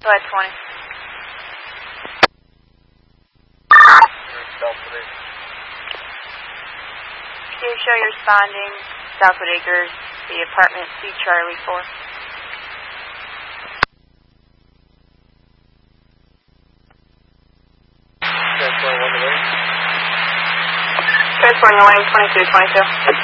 Go ahead, 20. Can you show you're responding Southwood Acres, the apartment C Charlie 4? Transporting away 2222.